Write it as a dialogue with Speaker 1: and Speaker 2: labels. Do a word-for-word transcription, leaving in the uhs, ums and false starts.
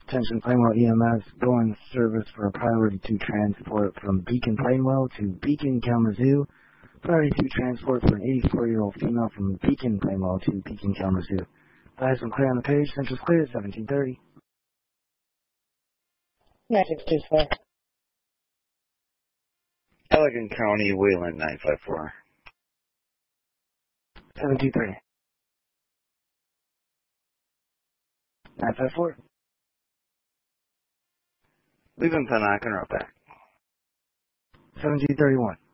Speaker 1: Attention Plainwell E M S, going service for Priority two transport from Beacon Plainwell to Beacon Kalamazoo. Priority two transport for an eighty-four-year-old female from Beacon Plainwell to Beacon Kalamazoo. Eyes and clear on the page, central's clear, seventeen thirty.
Speaker 2: nine six two four.
Speaker 3: Elgin County, Wayland nine five four.
Speaker 1: seventeen thirty. nine five four.
Speaker 3: Leaving Panaca and back.
Speaker 1: seventeen thirty-one.